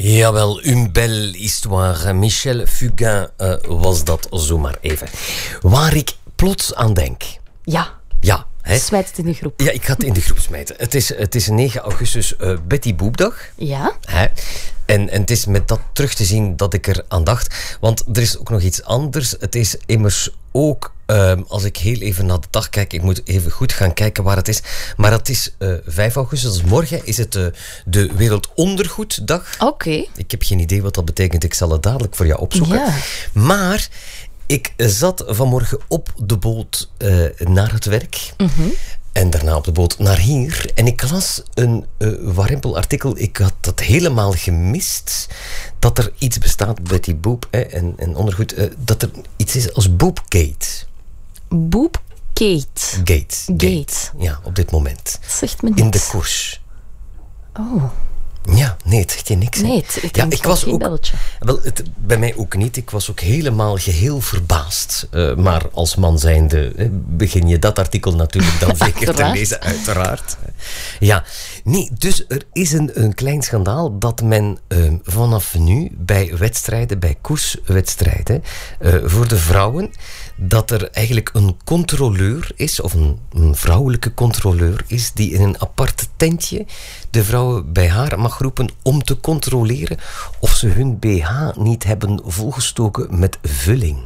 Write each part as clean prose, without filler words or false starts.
Jawel, une belle histoire. Michel Fugain was dat zomaar even. Waar ik plots aan denk. Ja. Ja. Hè? Smijt het in de groep. Ja, ik ga het in de groep smijten. Het is 9 augustus Betty Boopdag. Ja. Hè? En het is met dat terug te zien dat ik er aan dacht. Want er is ook nog iets anders. Het is immers ook, als ik heel even naar de dag kijk, ik moet even goed gaan kijken waar het is. Maar het is 5 augustus, dus morgen is het de Wereldondergoeddag. Oké. Ik heb geen idee wat dat betekent. Ik zal het dadelijk voor jou opzoeken. Ja. Maar ik zat vanmorgen op de boot naar het werk. Mm-hmm. En daarna op de boot naar hier. En ik las een warempel artikel. Ik had dat helemaal gemist. Dat er iets bestaat, Betty Boop en ondergoed. Dat er iets is als Boopgate. Boopgate. Gate. Ja, op dit moment. Dat zegt me niks. In de koers. Oh. Ja, nee, het zegt je niks. Nee, ik was geen belletje. Wel, bij mij ook niet. Ik was ook geheel verbaasd. Maar als man zijnde begin je dat artikel natuurlijk dan zeker te lezen, uiteraard. Ja, nee, dus er is een klein schandaal dat men vanaf nu bij wedstrijden, bij koerswedstrijden, voor de vrouwen, dat er eigenlijk een controleur is, of een vrouwelijke controleur is, die in een apart tentje de vrouwen bij haar mag roepen om te controleren of ze hun BH niet hebben volgestoken met vulling.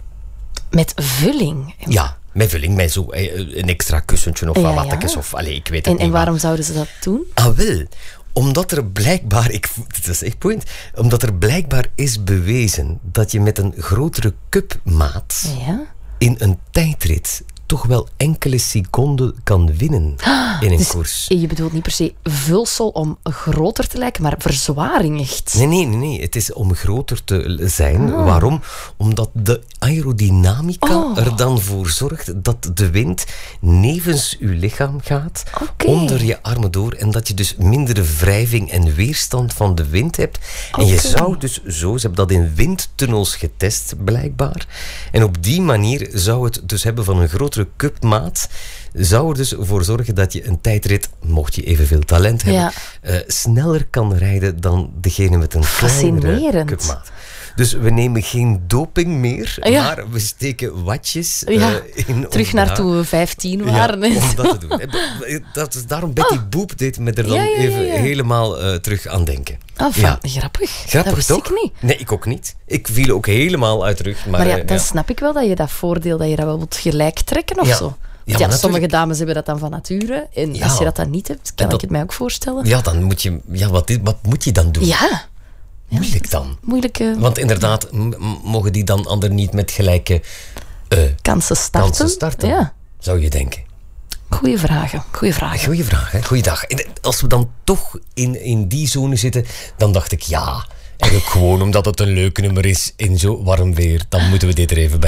Met vulling? Ja, met vulling, met zo een extra kussentje of wat wattekes of, ik weet het niet. En waarom zouden ze dat doen? Ah, wel, omdat er blijkbaar, dat is echt point, omdat er blijkbaar is bewezen dat je met een grotere cupmaat in een tijdrit toch wel enkele seconden kan winnen in een koers. Je bedoelt niet per se vulsel om groter te lijken, maar verzwaring echt. Nee. Het is om groter te zijn. Waarom? Omdat de aerodynamica er dan voor zorgt dat de wind nevens uw lichaam gaat, onder je armen door, en dat je dus mindere wrijving en weerstand van de wind hebt. En je zou dus zo, ze hebben dat in windtunnels getest, blijkbaar. En op die manier zou het dus hebben van een grotere cupmaat, zou er dus voor zorgen dat je een tijdrit, mocht je evenveel talent hebben, sneller kan rijden dan degene met een kleinere cupmaat. Dus we nemen geen doping meer, maar we steken watjes in. Terug naar toen we 15 waren. Ja, om dat te doen. Dat is daarom Betty Boop deed me er dan even helemaal terug aan denken. Grappig. Dat wist toch? Ik niet. Nee, ik ook niet. Ik viel ook helemaal uit terug. Maar dan snap ik wel dat je dat voordeel, dat je dat wel wilt gelijk trekken of zo. Ja, sommige dames hebben dat dan van nature. En als je dat dan niet hebt, kan ik het mij ook voorstellen. Ja, dan moet je... wat moet je dan doen? Ja. Moeilijk dan. Moeilijke... Want inderdaad, mogen die dan ander niet met gelijke kansen starten? Ja. Zou je denken. Goeie vragen. Goeiedag. En als we dan toch in die zone zitten, dan dacht ik, eigenlijk gewoon omdat het een leuk nummer is in zo warm weer, dan moeten we dit er even bij